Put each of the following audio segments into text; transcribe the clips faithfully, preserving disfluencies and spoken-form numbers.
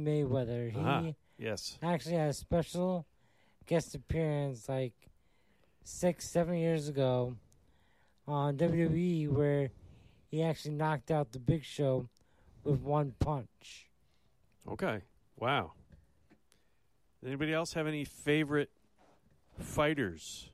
Mayweather. He uh-huh. Yes. actually had a special guest appearance like six, seven years ago on W W E where he actually knocked out the Big Show with one punch. Okay. Wow. Anybody else have any favorite fighters?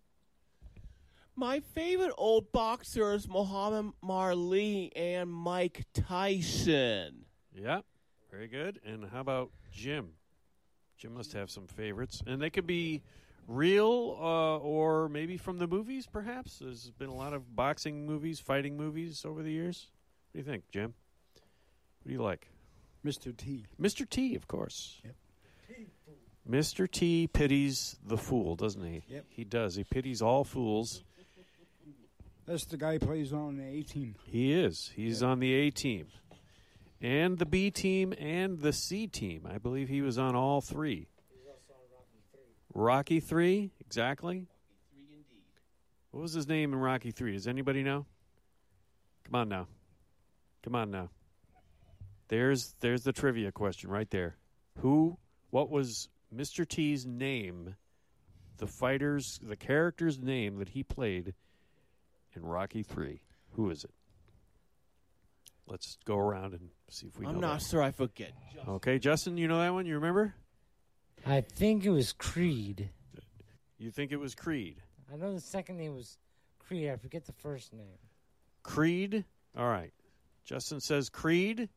My favorite old boxers, Muhammad Ali and Mike Tyson. Yeah, very good. And how about Jim? Jim must have some favorites. And they could be real uh, or maybe from the movies, perhaps. There's been a lot of boxing movies, fighting movies over the years. What do you think, Jim? What do you like? Mister T. Mister T, of course. Yep. Mister T pities the fool, doesn't he? Yep. He does. He pities all fools. That's the guy who plays on the A team. He is. He's Yep. on the A team. And the B team and the C team. I believe he was on all three. He's also on Rocky three. Rocky three, exactly. Rocky three indeed. What was his name in Rocky three? Does anybody know? Come on now. Come on now. There's there's the trivia question right there. Who, what was Mister T's name, the fighter's, the character's name that he played in Rocky three? Who is it? Let's go around and see if we know I'm not that. sure I forget. Okay, Justin, you know that one? You remember? I think it was Creed. You think it was Creed? I know the second name was Creed. I forget the first name. Creed? All right. Justin says Creed.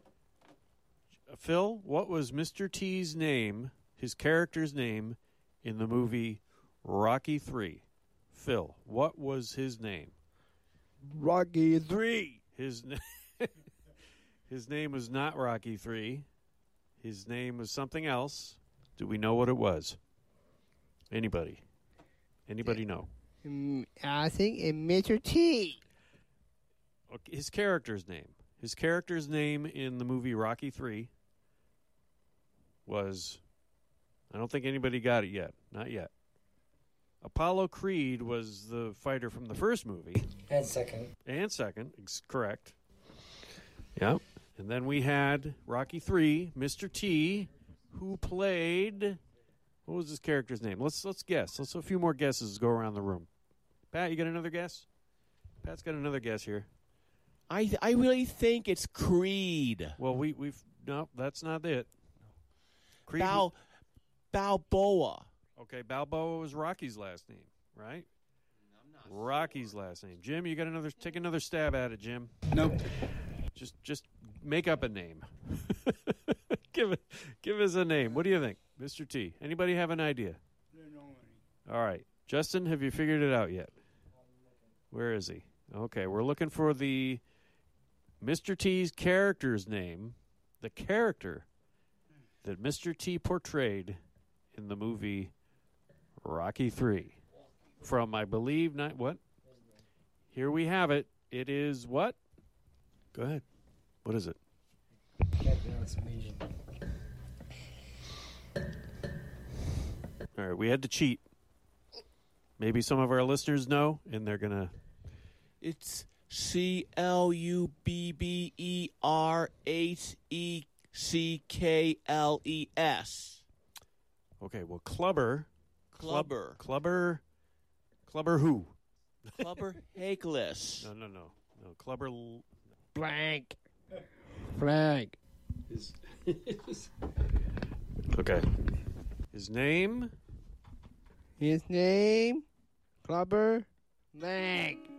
Phil, what was Mister T's name, his character's name, in the movie Rocky three? Phil, what was his name? Rocky three. His, na- his name was not Rocky three. His name was something else. Do we know what it was? Anybody? Anybody know? Mm, I think it's Mister T. Okay, his character's name. His character's name in the movie Rocky three was, I don't think anybody got it yet. Not yet. Apollo Creed was the fighter from the first movie. And second. And second, ex- correct. Yeah. And then we had Rocky three, Mister T, who played, what was his character's name? Let's let's guess. Let's a few more guesses go around the room. Pat, you got another guess? Pat's got another guess here. I I really think it's Creed. Well, we we've no, that's not it. Creed Bal- was- Balboa. okay, Balboa was Rocky's last name, right? I'm not Rocky's last name. Jim, you got another? Take another stab at it, Jim. Nope. Just just make up a name. give it, give us a name. What do you think, Mister T? Anybody have an idea? All right, Justin, have you figured it out yet? Where is he? Okay, we're looking for the Mister T's character's name, the character that Mister T portrayed in the movie Rocky three. From, I believe, not what? Here we have it. It is what? Go ahead. What is it? All right, we had to cheat. Maybe some of our listeners know, and they're going to... It's C L U B B E R H E C K L E S. Okay, well, Clubber... Clubber. Clubber... Clubber who? Clubber Hakeless. No, no, no. No, Clubber... L- Blank. Flag. His, his, okay. His name? His name? Clubber Blank.